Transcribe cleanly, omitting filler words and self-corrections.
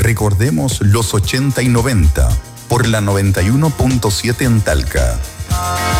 Recordemos los 80 y 90 por la 91.7 en Talca.